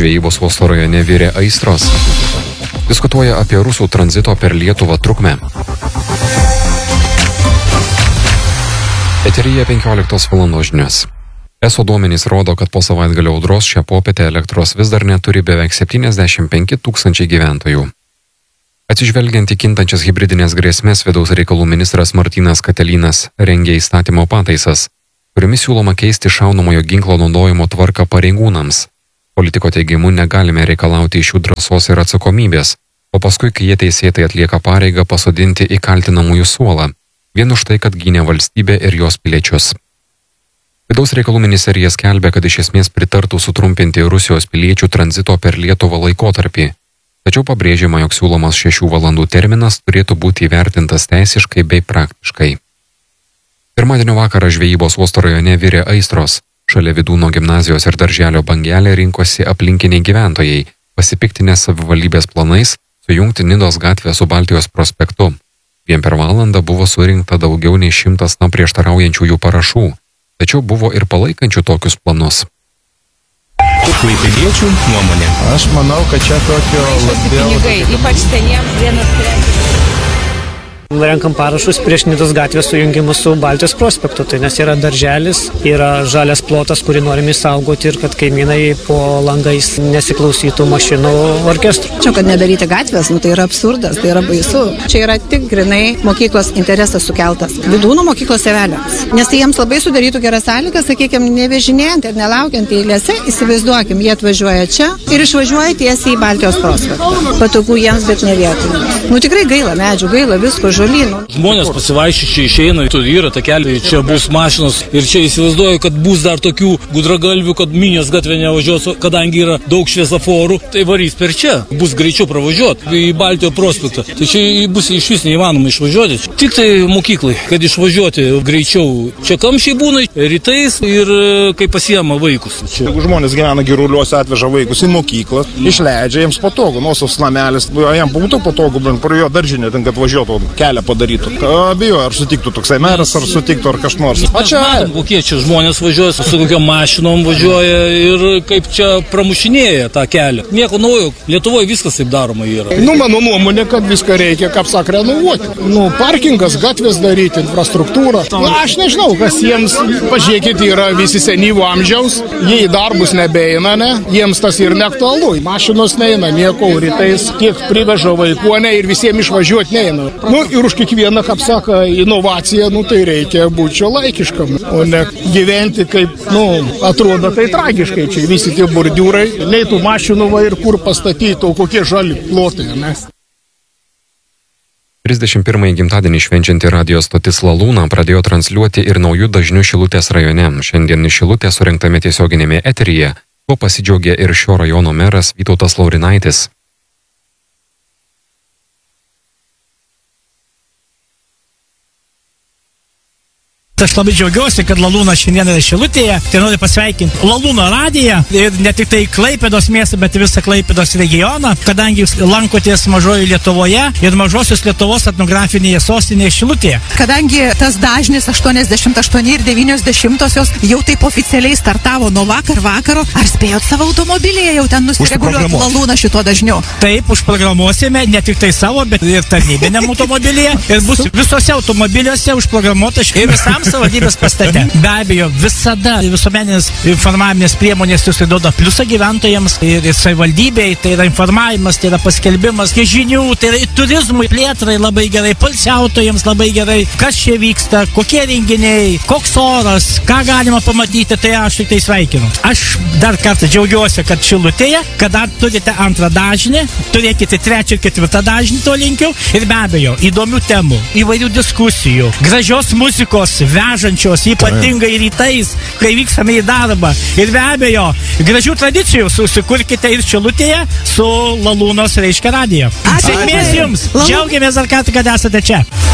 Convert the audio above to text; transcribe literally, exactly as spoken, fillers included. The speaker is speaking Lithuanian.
žvejybos uosto rajone virė aistros. Diskutuoja apie rusų tranzito per Lietuvą trukmę. Eteryje penkioliktos valandos žinios. Eso duomenys rodo, kad po savaitgalio audros šią popietę elektros vis dar neturi beveik septyniasdešimt penki tūkstančiai gyventojų. Atsižvelgiant į kintančias hibridinės grėsmės, vidaus reikalų ministras Martynas Katelynas rengė įstatymo pataisas, kuriomis siūloma keisti šaunamojo ginklo naudojimo tvarką pareigūnams. Politiko teigimu negalime reikalauti iš jų drąsos ir atsakomybės, o paskui, kai jie teisėtai atlieka pareigą, pasodinti į kaltinamųjų suolą, vien už tai, kad gynė valstybę ir jos piliečius. Vidaus reikalų ministerija skelbia, kad iš esmės pritartų sutrumpinti Rusijos piliečių tranzito per Lietuvą laikotarpį, tačiau pabrėžiama, jog siūlomas šešių valandų terminas turėtų būti įvertintas teisiškai bei praktiškai. Pirmadienio vakarą žvejybos uosto rajone virė aistros. Šalia Vidūno gimnazijos ir darželio Bangelė rinkosi aplinkiniai gyventojai, pasipiktinę savivaldybės planais sujungti Nidos gatvę su Baltijos prospektu. Vien per valandą buvo surinkta daugiau nei šimtas tam prieštaraujančiųjų parašų, tačiau buvo ir palaikančių tokius planus. Klaipėdiečių nuomonė. Aš manau, kad čia tokio labiau... Pinigai, ypač seniems vienas kreiptis. Renkam parašus prieš Nidos gatvės sujungimus su Baltijos prospektu, tai nes yra darželis, yra žalias plotas, kurį norime išsaugoti ir kad kaimynai po langais nesiklausytų mašinų orkestrų. Čia, kad nedaryti gatvės, nu, tai yra absurdas, tai yra baisu. Čia yra tik grinai mokyklos interesas sukeltas. Vidūno mokyklos tėveliams. Nes tai jiems labai sudarytų geras sąlygas, sakykime, nevežinėjant ir nelaukiant eilėse, įsivaizduokim, jie atvažiuoja čia ir išvažiuoja tiesiai į Baltijos prospektą. Patogu jiems, bet ne vietiniams. Nu tikrai gaila medžių, gaila visko, žolynų. Žmonės pasivaiščiai išeina, tu yra takeliai, čia bus mašinos ir čia įsivaizduoju, kad bus dar tokių gudragalvių, kad Minijos gatvė nevažiuos, kadangi yra daug šviesoforų, tai varys per čia, bus greičiau pravažiuoti į Baltijos prospektą. Tai čia bus iš vis neįmanoma išvažiuoti. Tik tai mokyklai, kad išvažiuoti greičiau. Čia kamščiai būna rytais ir kai pasiema vaikus. Čia. Jeigu žmonės gyvena Giruliuose, atveža vaikus į mokyklą, išleidžia jiems patogu, nuosavas namelis, jam būtų patogu, bent pro jo daržinę, ten kad važiuotų kelią padarytų. Abijoju, ar sutiktų toksai meras, ar sutiktų, ar kažkas nors. O čia, kokie čia žmonės važiuoja, su kokiam mašinom važiuoja ir kaip čia pramušinėja tą kelią. Nieko naujo, Lietuvoje viskas taip daroma yra. Nu, mano nuomonė, kad viską reikia, kaip sak, renovuoti. Nu, parkingas, gatvės daryti, infrastruktūrą. Na, aš nežinau, kas jiems, pažiūrėkit, yra visi senyvų amžiaus, jie į darbus nebeina, ne? Jiems tas ir neaktualu. Mašinos neina, nieko, rytais tiek priveža vaikuonę ir visiems išvažiuoti neina. Nu, ir už kiekvieną, kaip saka, inovaciją, nu, tai reikia būti čia laikiškam, o ne gyventi kaip, nu, atrodo tai tragiškai. Čia visi tie bordiūrai, nei tų mašinų va ir kur pastatyti, o kokie žali plotai, ne? trisdešimt pirmąjį gimtadienį švenčianti radijo stotis Lalūna pradėjo transliuoti ir naujų dažnių Šilutės rajone. Šiandien iš Šilutės surinktame tiesioginėme eteryje tuo pasidžiaugė ir šio rajono meras Vytautas Laurinaitis. Aš labai džiaugiuosi, kad Lalūna šiandien yra Šilutėje. Tai noriu pasveikinti Lalūno radiją ir ne tik tai Klaipėdos miestą, bet ir visą Klaipėdos regioną, kadangi jūs lankotės mažoje Lietuvoje ir mažosios Lietuvos etnografinėje sostinėje Šilutėje. Kadangi tas dažnis aštuoniasdešimt aštuoni ir devynios dešimtosios jau taip oficialiai startavo nuo vakar vakaro, ar spėjot savo automobilyje jau ten nusireguliuoti Lalūną šito dažniu? Taip, užprogramuosime ne tik tai savo, bet ir tarnybiniam automobilyje ir bus visose automobiliuose užprogramuota ir visam savivaldybės pastate. Be abejo, visada visuomeninės informavinės priemonės jūs duoda pliusą gyventojams ir savivaldybei, tai yra informavimas, tai yra paskelbimas, tai žinių, tai yra turizmui, plėtrai labai gerai, poilsiautojams labai gerai, kas čia vyksta, kokie renginiai, koks oras, ką galima pamatyti, tai aš tik tai sveikinu. Aš dar kartą džiaugiuosi, kad Šilutėje, kad dar turite antrą dažnį, turėkite trečią ir ketvirtą dažnį, to linkiu, ir be abejo, įdomių temų, įvairių diskusijų, gražios muzikos, vežančios, ypatingai rytais, kai vykstame į darbą. Ir be abejo, gražių tradicijų susikurkite ir Šilutėje su Lalūnos reiškia radiją. Sėkmės jums! Džiaugiamės dar kartą, kad esate čia.